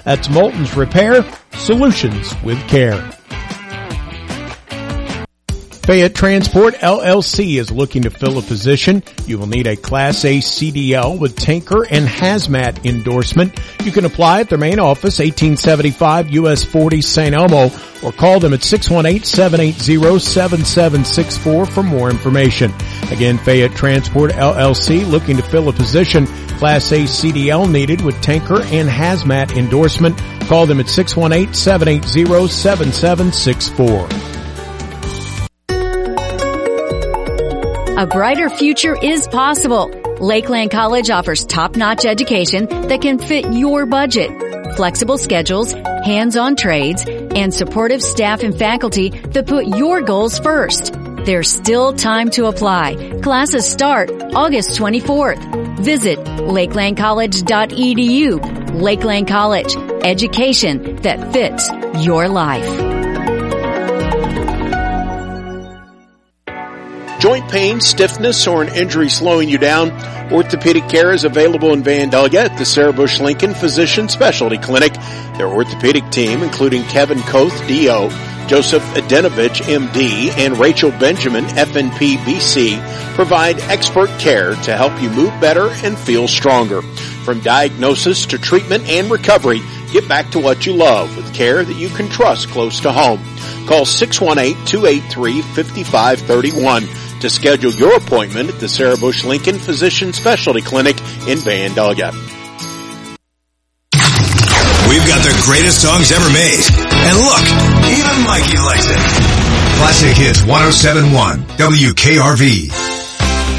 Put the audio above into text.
That's Moulton's Repair, solutions with care. Fayette Transport LLC is looking to fill a position. You will need a Class A CDL with tanker and hazmat endorsement. You can apply at their main office, 1875 US 40 St. Elmo, or call them at 618-780-7764 for more information. Again, Fayette Transport LLC looking to fill a position. Class A CDL needed with tanker and hazmat endorsement. Call them at 618-780-7764. A brighter future is possible. Lakeland College offers top-notch education that can fit your budget. Flexible schedules, hands-on trades, and supportive staff and faculty that put your goals first. There's still time to apply. Classes start August 24th. Visit lakelandcollege.edu. Lakeland College, education that fits your life. Joint pain, stiffness, or an injury slowing you down? Orthopedic care is available in Vandalia at the Sarah Bush Lincoln Physician Specialty Clinic. Their orthopedic team, including Kevin Koth, D.O., Joseph Adenovich, M.D., and Rachel Benjamin, FNP, B.C., provide expert care to help you move better and feel stronger. From diagnosis to treatment and recovery, get back to what you love with care that you can trust close to home. Call 618-283-5531 to schedule your appointment at the Sarah Bush Lincoln Physician Specialty Clinic in Vandalia. We've got the greatest songs ever made. And look, even Mikey likes it. Classic Hits 107.1 WKRV.